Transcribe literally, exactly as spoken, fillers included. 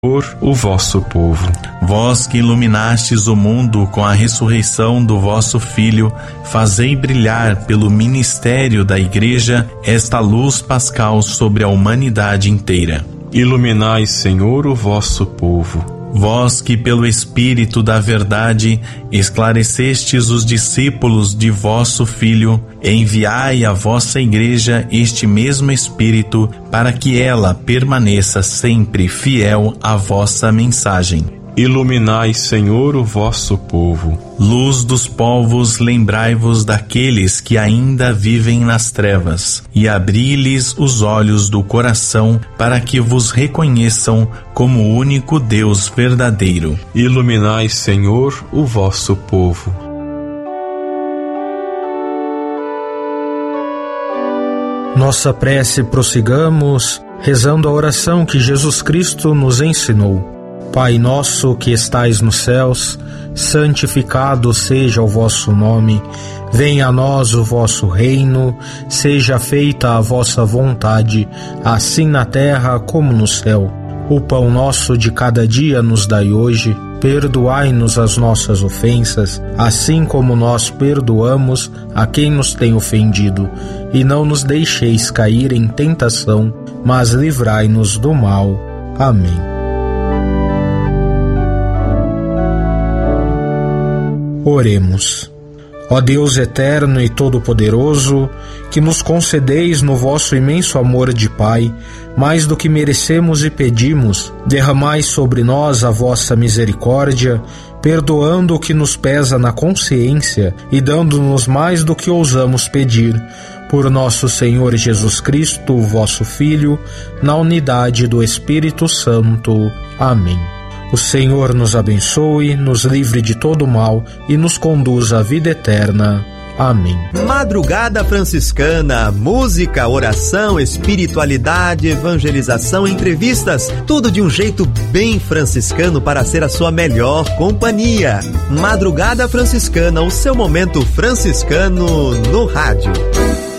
o vosso povo. Vós que iluminastes o mundo com a ressurreição do vosso Filho, fazei brilhar pelo ministério da Igreja esta luz pascal sobre a humanidade inteira. Iluminai, Senhor, o vosso povo. Vós que pelo Espírito da Verdade esclarecestes os discípulos de vosso Filho, enviai à vossa Igreja este mesmo Espírito, para que ela permaneça sempre fiel à vossa mensagem. Iluminai, Senhor, o vosso povo. Luz dos povos, lembrai-vos daqueles que ainda vivem nas trevas, e abri-lhes os olhos do coração, para que vos reconheçam como o único Deus verdadeiro. Iluminai, Senhor, o vosso povo. Nossa prece prossigamos, rezando a oração que Jesus Cristo nos ensinou. Pai nosso que estais nos céus, santificado seja o vosso nome. Venha a nós o vosso reino, seja feita a vossa vontade, assim na terra como no céu. O pão nosso de cada dia nos dai hoje. Perdoai-nos as nossas ofensas, assim como nós perdoamos a quem nos tem ofendido. E não nos deixeis cair em tentação, mas livrai-nos do mal. Amém. Oremos. Ó Deus eterno e todo-poderoso, que nos concedeis no vosso imenso amor de Pai, mais do que merecemos e pedimos, derramai sobre nós a vossa misericórdia, perdoando o que nos pesa na consciência e dando-nos mais do que ousamos pedir, por nosso Senhor Jesus Cristo, vosso Filho, na unidade do Espírito Santo. Amém. O Senhor nos abençoe, nos livre de todo mal e nos conduz à vida eterna. Amém. Madrugada Franciscana, música, oração, espiritualidade, evangelização, entrevistas, tudo de um jeito bem franciscano para ser a sua melhor companhia. Madrugada Franciscana, o seu momento franciscano no rádio.